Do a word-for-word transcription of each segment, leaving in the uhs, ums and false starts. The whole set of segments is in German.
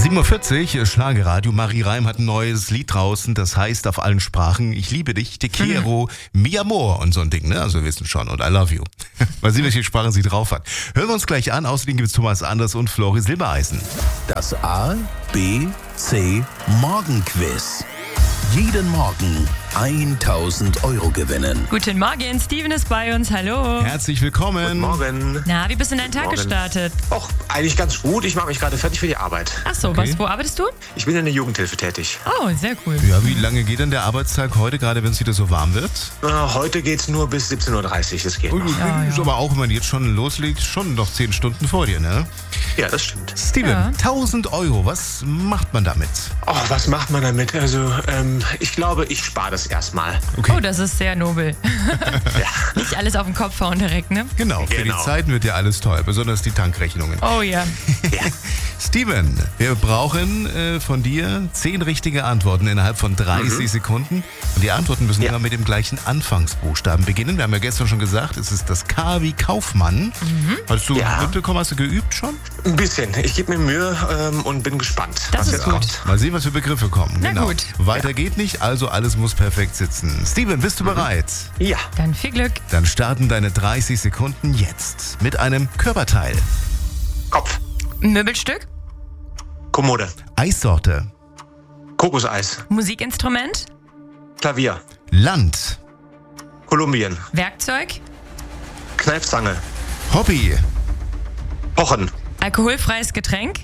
sieben Uhr vierzig, Schlagerradio. Marie Reim hat ein neues Lied draußen, das heißt auf allen Sprachen: Ich liebe dich, te quiero, mi amor und so ein Ding, ne? Also wir wissen schon, und I love you. Mal sehen, welche Sprachen sie drauf hat. Hören wir uns gleich an. Außerdem gibt es Thomas Anders und Flori Silbereisen. Das A, B, C Morgenquiz. Jeden Morgen tausend Euro gewinnen. Guten Morgen, Steven ist bei uns, hallo. Herzlich willkommen. Guten Morgen. Na, wie bist du in deinen Tag Morgen. gestartet? Och, eigentlich ganz gut. Ich mache mich gerade fertig für die Arbeit. Ach so, Okay. was, wo arbeitest du? Ich bin in der Jugendhilfe tätig. Oh, sehr cool. Ja, wie lange geht denn der Arbeitstag heute, gerade wenn es wieder so warm wird? Äh, heute geht's nur bis siebzehn Uhr dreißig. Das geht Oh, noch. Ja, ist ja. aber auch, wenn man jetzt schon loslegt, schon noch zehn Stunden vor dir, ne? Ja, das stimmt. Steven, Ja. tausend Euro, was macht man damit? Oh, was macht man damit? Also, ähm, ich glaube, ich spare das erstmal. Okay. Oh, das ist sehr nobel. Ja. Nicht alles auf den Kopf hauen direkt, ne? Genau, für Genau. die Zeiten wird ja alles teuer, besonders die Tankrechnungen. Oh ja. Ja. Steven, wir brauchen äh, von dir zehn richtige Antworten innerhalb von dreißig Sekunden. Und die Antworten müssen Ja. immer mit dem gleichen Anfangsbuchstaben beginnen. Wir haben ja gestern schon gesagt, es ist das K wie Kaufmann. Hast du Ja. mitbekommen, hast du geübt schon? Ein bisschen. Ich gebe mir Mühe ähm, und bin gespannt, Das was ist jetzt gut. kommt. Mal sehen, was für Begriffe kommen. Na genau. gut. Weiter geht nicht, also alles muss perfekt sitzen. Steven, bist du bereit? Ja. Dann viel Glück. Dann starten deine dreißig Sekunden jetzt mit einem Körperteil. Kopf. Möbelstück, Kommode. Eissorte. Kokoseis. Musikinstrument, Klavier. Land. Kolumbien. Werkzeug, Kneifzange. Hobby. Pochen. alkoholfreies Getränk,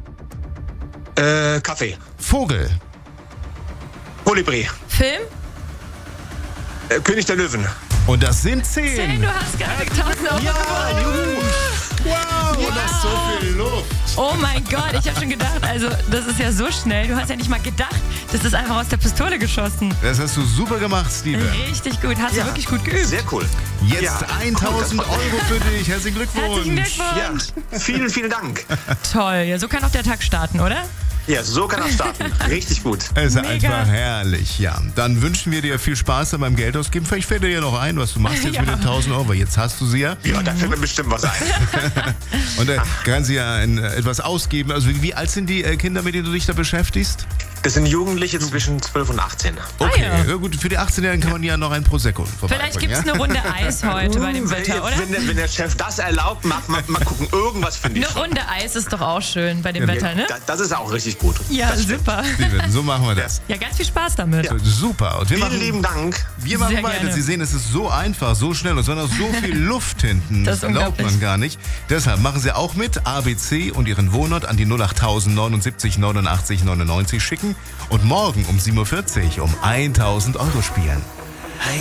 Äh, Kaffee. Vogel. Kolibri. Film. Äh, König der Löwen. Und das sind Zehn, zehn. du hast gerade tausend Euro gewonnen. Wow, das ist so viel Luft. Oh mein Gott, ich habe schon gedacht, also das ist ja so schnell. Du hast ja nicht mal gedacht, das ist einfach aus der Pistole geschossen. Das hast du super gemacht, Steven. Richtig gut, hast du Ja. wirklich gut geübt. Sehr cool. Jetzt Ja, tausend cool, das Euro für dich. Herzlichen Glückwunsch. Herzlichen Ja, Glückwunsch. vielen, vielen Dank. Toll, ja, so kann auch der Tag starten, oder? Ja, so kann er starten. Richtig gut. Es ist Mega. einfach herrlich, ja. Dann wünschen wir dir viel Spaß beim Geld ausgeben. Vielleicht fällt dir ja noch ein, was du machst jetzt Ja. mit den tausend Euro. Jetzt hast du sie ja. Ja, da fällt mir bestimmt was ein. Und da kann sie ja ein, etwas ausgeben. Also wie, wie alt sind die äh, Kinder, mit denen du dich da beschäftigst? Das sind Jugendliche zwischen zwölf und achtzehn. Okay, Ah, ja. ja, gut. Für die achtzehnjährigen kann man ja noch ein Prosecco vorbeibringen. Vielleicht gibt es ja? eine Runde Eis heute bei dem Wetter, oder? Wenn der, wenn der Chef das erlaubt, mal, mal, mal gucken. Irgendwas finde ich Eine schon. Runde Eis ist doch auch schön bei dem Wetter, ne? Da, das ist auch richtig gut. Ja, Das stimmt. super. Steven, so machen wir das. Ja, ganz viel Spaß damit. Ja. Super. Und wir Vielen machen, lieben Dank. wir machen Sehr weiter. gerne. Sie sehen, es ist so einfach, so schnell und es ist noch so viel Luft hinten. Das ist glaubt unglaublich. man gar nicht. Deshalb machen Sie auch mit. A B C und Ihren Wohnort an die null acht neunundsiebzig neunundachtzig neunundneunzig schicken und morgen um sieben Uhr vierzig um tausend Euro spielen.